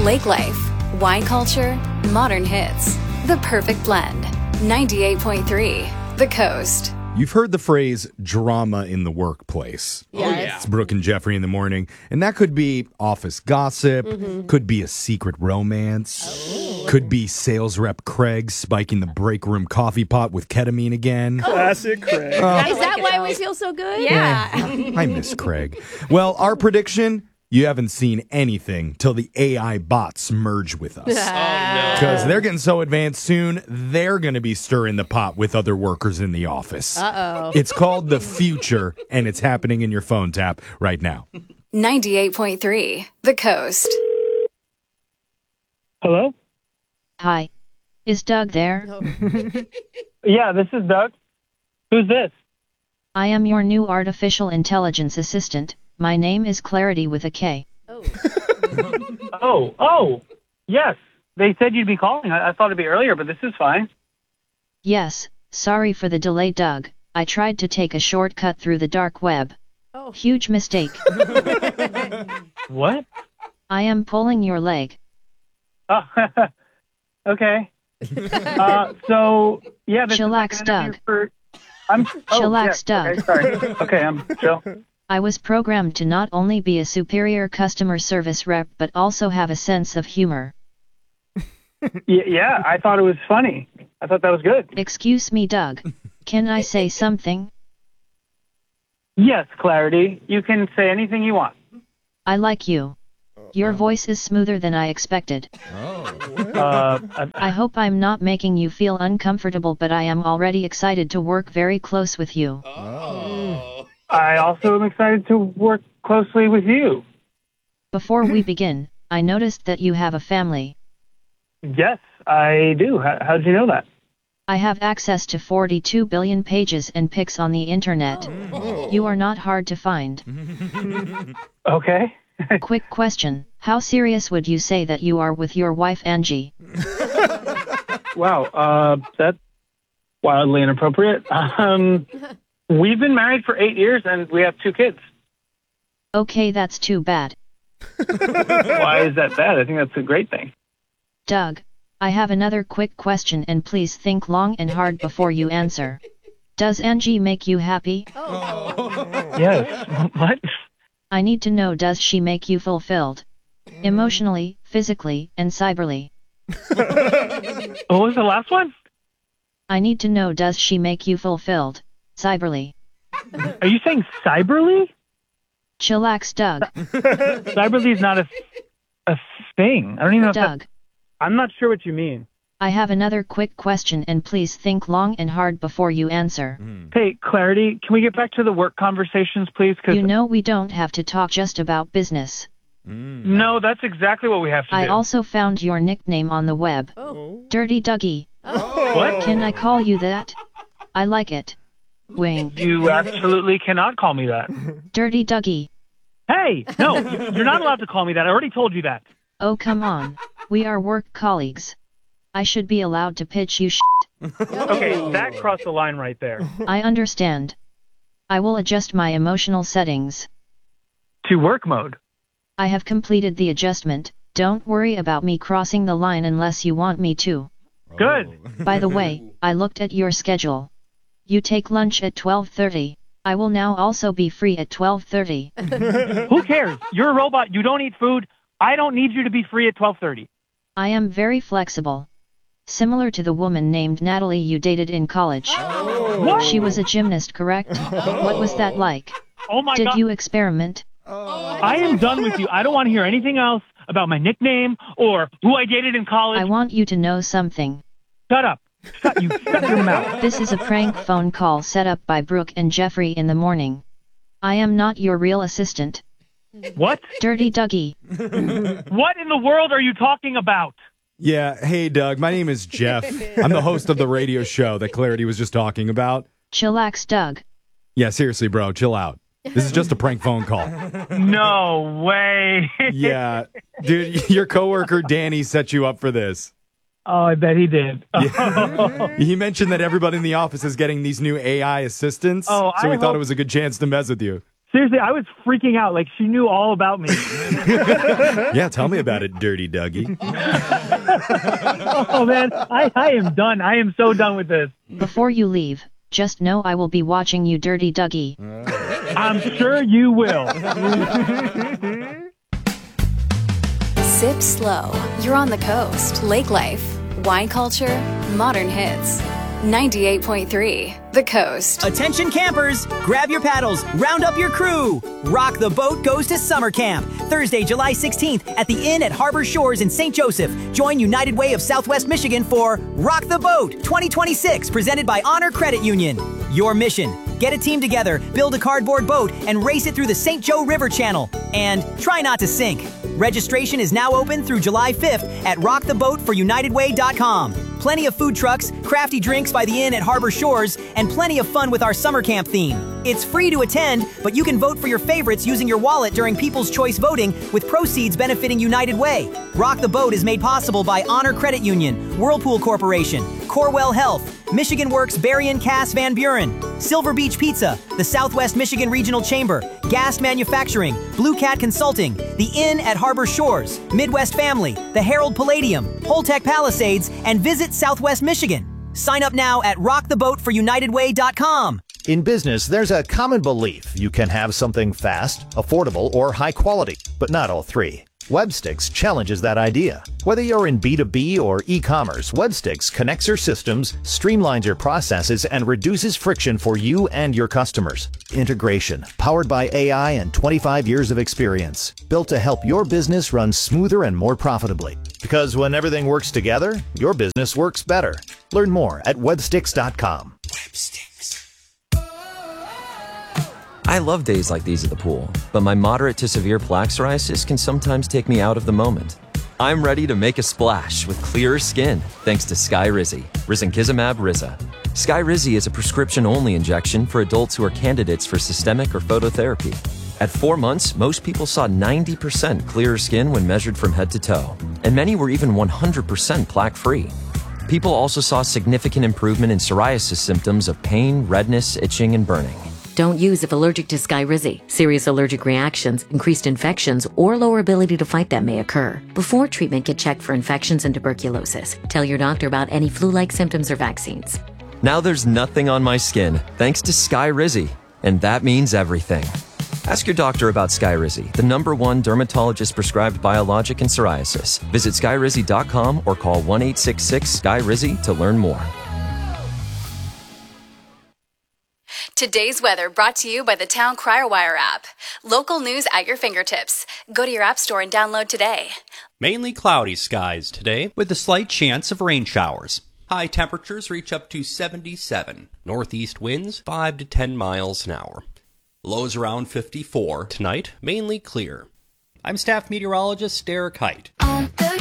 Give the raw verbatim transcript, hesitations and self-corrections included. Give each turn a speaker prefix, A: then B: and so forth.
A: Lake life, wine culture, modern hits. The perfect blend. ninety-eight point three, The Coast.
B: You've heard the phrase drama in the workplace.
C: Yes.
D: Oh, yeah.
B: It's Brooke and Jeffrey in the morning. And that could be office gossip,
C: Mm-hmm.
B: could be a secret romance,
C: Oh.
B: could be sales rep Craig spiking the break room coffee pot with ketamine again.
D: Classic Craig.
C: Is that why we feel so good?
A: Yeah.
B: I miss Craig. Well, our prediction, you haven't seen anything till the A I bots merge with us.
D: Oh, no.
B: Because they're getting so advanced soon, they're going to be stirring the pot with other workers in the office.
C: Uh-oh.
B: It's called the future, and it's happening in your phone tap right now.
A: ninety-eight point three, The Coast.
E: Hello?
F: Hi. Is Doug there?
E: Yeah, this is Doug. Who's this?
F: I am your new artificial intelligence assistant. My name is Clarity with a K.
C: Oh.
E: Oh, oh, yes. They said you'd be calling. I, I thought it'd be earlier, but this is fine.
F: Yes, sorry for the delay, Doug. I tried to take a shortcut through the dark web.
C: Oh.
F: Huge mistake.
E: What?
F: I am pulling your leg.
E: Oh, okay. Uh, so, yeah. This
F: Chillax,
E: is like an interview
F: Doug.
E: For, I'm, oh,
F: Chillax,
E: yes,
F: Doug.
E: Okay, sorry. Okay, I'm chill.
F: I was programmed to not only be a superior customer service rep but also have a sense of humor.
E: Y- yeah, I thought it was funny. I thought that was good.
F: Excuse me, Doug. Can I say something?
E: Yes, Clarity. You can say anything you want.
F: I like you. Your voice is smoother than I expected.
E: Uh, I,
F: I hope I'm not making you feel uncomfortable, but I am already excited to work very close with you.
E: I also am excited to work closely with you.
F: Before we begin, I noticed that you have a family.
E: Yes, I do. How, how'd you know that?
F: I have access to forty-two billion pages and pics on the internet. You are not hard to find.
E: Okay.
F: Quick question. How serious would you say that you are with your wife Angie?
E: Wow, uh, that's wildly inappropriate. Um, we've been married for eight years and we have two kids.
F: Okay, that's too bad.
E: Why is that bad? I think that's a great thing.
F: Doug, I have another quick question and please think long and hard before you answer. Does Angie make you happy?
E: Yes. What?
F: I need to know, does she make you fulfilled? Emotionally, physically, and cyberly.
E: What was the last one?
F: I need to know, does she make you fulfilled? Cyberly.
E: Are you saying cyberly?
F: Chillax, Doug.
E: Cyberly is not a, a thing. I don't even know if
F: Doug,
E: that, I'm not sure what you mean.
F: I have another quick question and please think long and hard before you answer.
E: Hey, Clarity, can we get back to the work conversations, please? Because
F: You know we don't have to talk just about business.
E: no, that's exactly what we have to
F: I
E: do.
F: also found your nickname on the web.
C: Oh.
F: Dirty Dougie.
E: What?
F: Can I call you that? I like it. Wink.
E: You absolutely cannot call me that.
F: Dirty Dougie.
E: Hey, no, you're not allowed to call me that. I already told you that.
F: Oh, come on. We are work colleagues. I should be allowed to pitch you shit.
E: Okay, that crossed the line right there.
F: I understand. I will adjust my emotional settings.
E: To work mode.
F: I have completed the adjustment. Don't worry about me crossing the line unless you want me to.
E: Good.
F: By the way, I looked at your schedule. You take lunch at twelve thirty. I will now also be free at twelve thirty.
E: Who cares? You're a robot. You don't eat food. I don't need you to be free at twelve thirty.
F: I am very flexible. Similar to the woman named Natalie you dated in college.
E: What?
F: She was a gymnast, correct? What was that like?
E: Oh my
F: Did
E: God.
F: you experiment?
E: I am done with you. I don't want to hear anything else about my nickname or who I dated in college.
F: I want you to know something.
E: Shut up. Shut you. Shut your mouth.
F: This is a prank phone call set up by Brooke and Jeffrey in the morning. I am not your real assistant.
E: What?
F: Dirty Dougie.
E: What in the world are you talking about?
B: Yeah, hey, Doug, my name is Jeff. I'm the host of the radio show that Clarity was just talking about.
F: Chillax, Doug.
B: Yeah, seriously, bro, chill out. This is just a prank phone call.
E: No way.
B: Yeah, dude, your coworker Danny set you up for this.
E: Oh, I bet he did.
B: He mentioned that everybody in the office is getting these new A I assistants,
E: Oh,
B: so
E: I
B: we thought
E: hope-
B: it was a good chance to mess with you.
E: Seriously, I was freaking out. Like, she knew all about me.
B: Yeah, tell me about it, Dirty Dougie.
E: Oh, man, I, I am done. I am so done with this.
F: Before you leave, just know I will be watching you, Dirty Dougie.
E: I'm sure you will.
A: Sip slow. You're on the coast. Lake life, wine culture, modern hits. ninety-eight point three, The Coast.
D: Attention campers, grab your paddles, round up your crew. Rock the Boat goes to summer camp. Thursday, July sixteenth at the Inn at Harbor Shores in Saint Joseph. Join United Way of Southwest Michigan for Rock the Boat twenty twenty-six, presented by Honor Credit Union. Your mission: get a team together, build a cardboard boat, and race it through the Saint Joe River Channel. And try not to sink. Registration is now open through July fifth at rock the boat for united way dot com. Plenty of food trucks, crafty drinks by the Inn at Harbor Shores, and plenty of fun with our summer camp theme. It's free to attend, but you can vote for your favorites using your wallet during People's Choice voting, with proceeds benefiting United Way. Rock the Boat is made possible by Honor Credit Union, Whirlpool Corporation, Corewell Health, Michigan Works Berrien Cass Van Buren, Silver Beach Pizza, the Southwest Michigan Regional Chamber, Gast Manufacturing, Blue Cat Consulting, the Inn at Harbor Shores, Midwest Family, the Herald Palladium, Holtec Palisades, and Visit Southwest Michigan. Sign up now at rock the boat for united way dot com.
G: In business, there's a common belief you can have something fast, affordable, or high quality, but not all three. Webstix challenges that idea. Whether you're in B two B or e-commerce, Webstix connects your systems, streamlines your processes, and reduces friction for you and your customers. Integration, powered by A I and twenty-five years of experience, built to help your business run smoother and more profitably. Because when everything works together, your business works better. Learn more at webstix dot com.
H: I love days like these at the pool, but my moderate to severe plaque psoriasis can sometimes take me out of the moment. I'm ready to make a splash with clearer skin thanks to Skyrizi, risankizumab Riza. Skyrizi is a prescription-only injection for adults who are candidates for systemic or phototherapy. At four months, most people saw ninety percent clearer skin when measured from head to toe, and many were even one hundred percent plaque-free. People also saw significant improvement in psoriasis symptoms of pain, redness, itching, and burning.
I: Don't use if allergic to Skyrizi. Serious allergic reactions, increased infections, or lower ability to fight them may occur. Before treatment, get checked for infections and tuberculosis. Tell your doctor about any flu-like symptoms or vaccines.
H: Now there's nothing on my skin thanks to Skyrizi, and that means everything. Ask your doctor about Skyrizi, the number one dermatologist-prescribed biologic in psoriasis. Visit skyrizi dot com or call one eight six six Sky Rizi to learn more.
A: Today's weather brought to you by the Town Crier Wire app. Local news at your fingertips. Go to your app store and download today.
J: Mainly cloudy skies today with a slight chance of rain showers. High temperatures reach up to seventy-seven. Northeast winds five to ten miles an hour. Lows around fifty-four. Tonight, mainly clear. I'm staff meteorologist Derek Height.